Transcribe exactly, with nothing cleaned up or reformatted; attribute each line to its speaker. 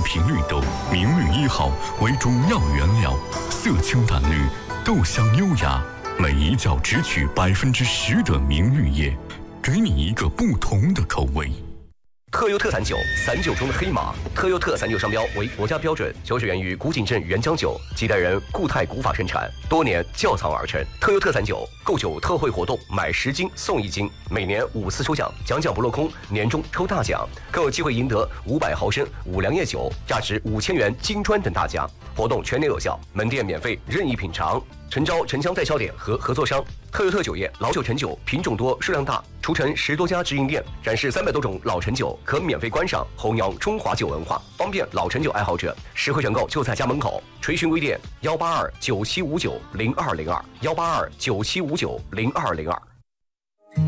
Speaker 1: 频绿豆、明绿一号为主要原料，色清淡绿，豆香优雅，每一角只取百分之十的明绿叶，给你一个不同的口味。
Speaker 2: 特优特散酒，散酒中的黑马。特优特散酒商标为国家标准，酒水源于古井镇原浆酒，几代人固态古法生产，多年窖藏而成。特优特散酒购酒特惠活动，买十斤送一斤，每年五次抽奖，奖奖不落空，年终抽大奖，更有机会赢得五百毫升五粮液酒，价值五千元金砖等大奖。活动全年有效，门店免费任意品尝。诚招城乡代销点和合作商。特优特酒业老酒陈酒品种多数量大，除城十多家直营店，展示三百多种老陈酒，可免费观赏，弘扬中华酒文化，方便老陈酒爱好者。实惠选购就在家门口。垂询微店幺八二九七五九零二零二幺八二九七五九零二零二。